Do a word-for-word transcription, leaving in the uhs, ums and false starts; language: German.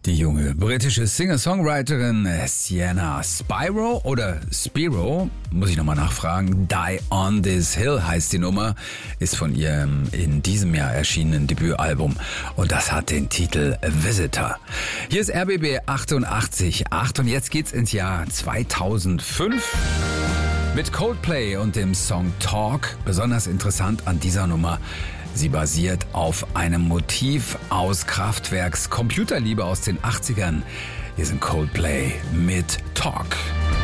Die junge britische Singer-Songwriterin Sienna Spiro oder Spiro, muss ich nochmal nachfragen, Die on This Hill heißt die Nummer, ist von ihrem in diesem Jahr erschienenen Debütalbum und das hat den Titel Visitor. Hier ist R B B achtundachtzig Komma acht und jetzt geht's ins Jahr zweitausendfünf. Mit Coldplay und dem Song Talk. Besonders interessant an dieser Nummer: sie basiert auf einem Motiv aus Kraftwerks Computerliebe aus den achtzigern. Hier sind Coldplay mit Talk.